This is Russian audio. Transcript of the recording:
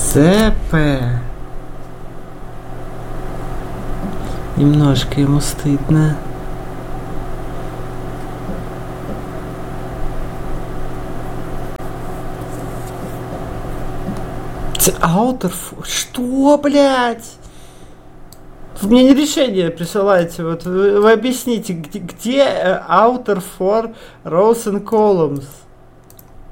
ЦП. Немножко ему стыдно. Outer... Что, блядь? Вы мне не решение присылаете. Вот вы объясните, где Outer for Rows and Columns?